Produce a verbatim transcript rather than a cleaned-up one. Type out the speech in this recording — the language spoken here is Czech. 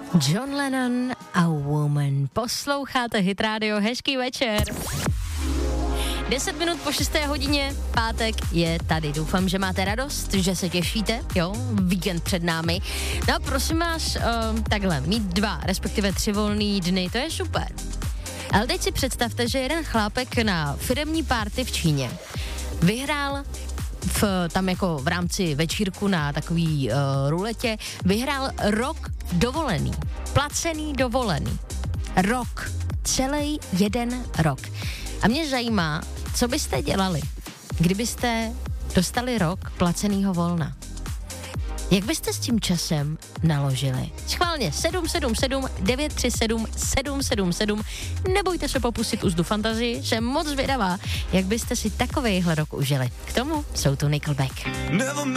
John Lennon a Woman. Posloucháte Hit Radio, hezký večer. Deset minut po šesté hodině, pátek je tady. Doufám, že máte radost, že se těšíte, jo, víkend před námi. No a prosím vás, uh, takhle, mít dva, respektive tři volný dny, to je super. Ale teď si představte, že jeden chlápek na firemní party v Číně vyhrál v, tam jako v rámci večírku na takový uh, ruletě, vyhrál rok dovolený, placený dovolený. Rok, celý jeden rok. A mě zajímá, co byste dělali, kdybyste dostali rok placenýho volna. Jak byste s tím časem naložili? Schválně sedm sedm sedm devět tři sedm sedm sedm sedm. Nebojte se popustit úzdu fantazii, jsem moc zvědavá, jak byste si takovejhle rok užili. K tomu jsou tu Nickelback.